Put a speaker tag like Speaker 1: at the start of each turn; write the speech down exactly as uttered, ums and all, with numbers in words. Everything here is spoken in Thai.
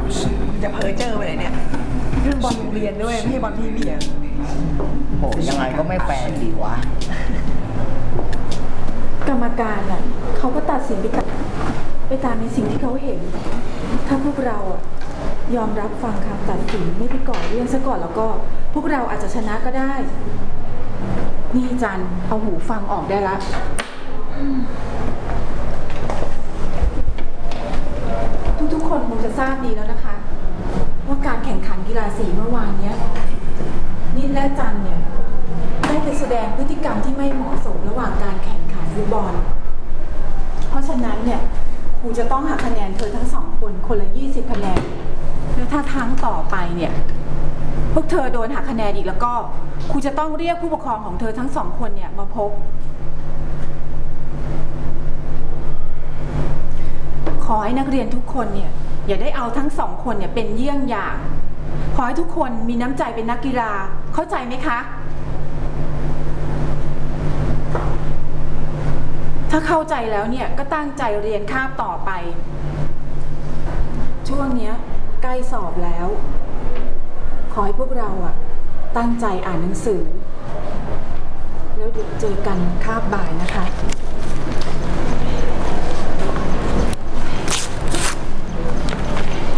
Speaker 1: จะเพ้อเจอไปเลยเนี่ยเรื่องบอลโรงเรียนด้วยไม่ใช่บอลพรีเมียร์
Speaker 2: โหยังไงก็ไม่แฟร์ดีวะ
Speaker 3: กรรมการอ่ะเขาก็ตัดสินไปตามไปตามในสิ่งที่เขาเห็นถ้าพวกเราอ่ะยอมรับฟังคำตัดสินไม่ไปก่อเรื่องซะก่อนแล้วก็พวกเราอาจจะชนะก็ได้นี่จันเอาหูฟังออกได้ละทุกๆคนคงจะทราบดีแล้วนะคะว่าการแข่งขันกีฬาสีเมื่อวานนี้นิดและจันเนี่ยได้ไปแสดงพฤติกรรมที่ไม่เหมาะสมระหว่างการแข่งขันฟุตบอลเพราะฉะนั้นเนี่ยครูจะต้องหักคะแนนเธอทั้งสองคนคนละยี่สิบคะแนนแล้วถ้าครั้งต่อไปเนี่ยพวกเธอโดนหักคะแนนอีกแล้วก็ครูจะต้องเรียกผู้ปกครองของเธอทั้งสองคนเนี่ยมาพบขอให้นักเรียนทุกคนเนี่ยอย่าได้เอาทั้งสองคนเนี่ยเป็นเยี่ยงอย่างขอให้ทุกคนมีน้ำใจเป็นนักกีฬาเข้าใจไหมคะถ้าเข้าใจแล้วเนี่ยก็ตั้งใจเรียนคาบต่อไปช่วงนี้ใกล้สอบแล้วขอให้พวกเราอะตั้งใจอ่านหนังสือแล้วเดี๋ยวเจอกันคาบบ่ายนะคะ